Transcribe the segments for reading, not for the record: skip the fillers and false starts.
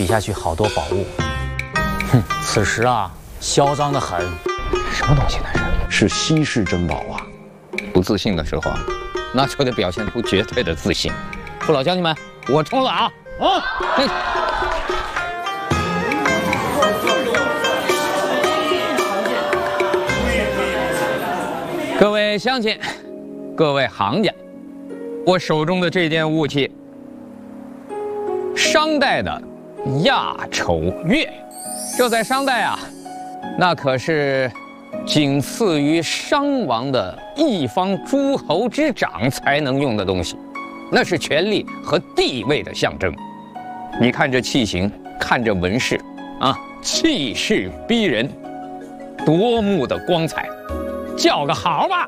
比下去好多宝物。哼，此时啊，嚣张得很。什么东西那是？ 是稀世珍宝啊！ 不自信的时候啊，那就得表现出绝对的自信。父老乡亲们，我冲了啊！嘿。各位乡亲，各位行家，我手中的这件物器，商代的亚丑月，这在商代啊，那可是仅次于商王的一方诸侯之长才能用的东西，那是权力和地位的象征。你看这器型，看这纹饰，啊，气势逼人，夺目的光彩，叫个好吧！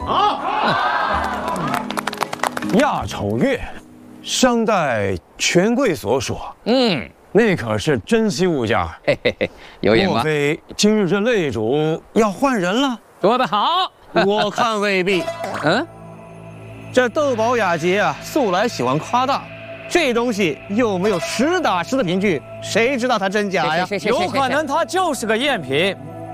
亚丑月，商代权贵所属。那可是珍稀物件。 嘿嘿嘿，有眼光。 莫非今日这擂主要换人了？ 说得好。 我看未必。这斗宝雅节啊，素来喜欢夸大，这东西又没有实打实的凭据，谁知道它真假呀？ 有可能它就是个赝品。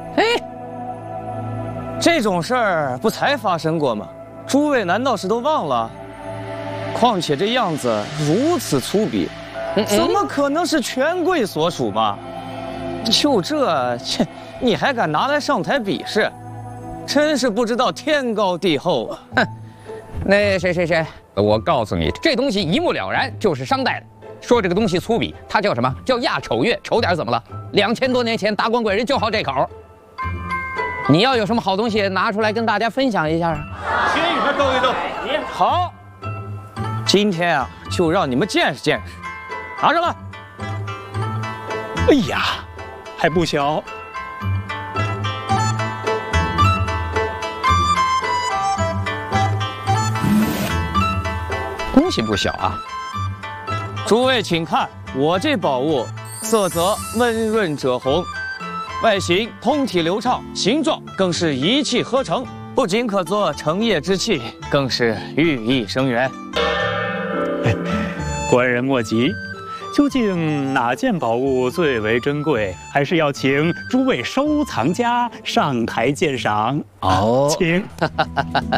这种事儿不才发生过吗？诸位难道是都忘了？况且这样子如此粗鄙，怎么可能是权贵所属嘛？就这，你还敢拿来上台比试？真是不知道天高地厚啊！ 哼，那谁，我告诉你，这东西一目了然，就是商代的。说这个东西粗鄙，它叫什么？叫亚丑月，丑点怎么了？2000多年前达官贵人就好这口。你要有什么好东西拿出来跟大家分享一下啊？ 先与他斗一斗。 好，今天啊，就让你们见识见识。拿着来。 哎呀，还不小。 东西不小啊！ 诸位请看，我这宝物色泽温润赭红，外形通体流畅，形状更是一气呵成，不仅可做成业之器，更是寓意深远。 官人莫急，究竟哪件宝物最为珍贵，还是要请诸位收藏家上台鉴赏。请。